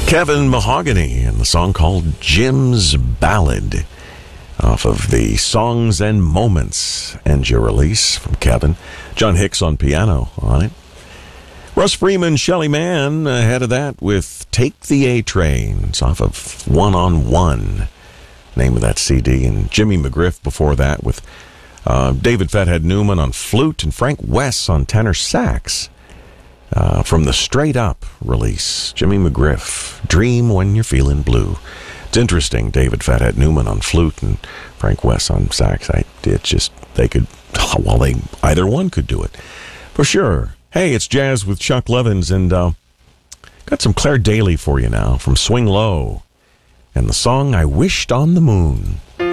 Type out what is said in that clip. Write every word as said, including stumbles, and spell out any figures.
Kevin Mahogany and the song called Jim's Ballad off of the Songs and Moments Enja release from Kevin. John Hicks on piano on it. Russ Freeman, Shelly Manne ahead of that with Take the A-Train. It's off of One on One, name of that C D. And Jimmy McGriff before that with uh, David Fathead Newman on flute and Frank Wess on tenor sax. Uh, from the Straight Up release, Jimmy McGriff, Dream When You're Feeling Blue. It's interesting, David Fathead Newman on flute and Frank Wess on sax. I, it's just, they could, well, they, either one could do it, for sure. Hey, it's Jazz with Chuck Levins, and uh, got some Claire Daly for you now from Swing Low, and the song I Wished on the Moon.